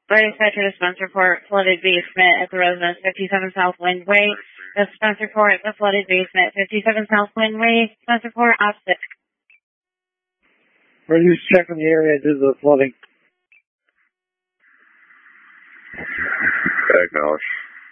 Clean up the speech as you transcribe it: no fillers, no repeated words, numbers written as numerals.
Fire dispatcher to Spencer Report, flooded basement at the residence, 57 South Windway. The Spencer Report, the flooded basement, 57 South Windway. Spencer Report, opposite. We're just checking the area due to the flooding. Acknowledge.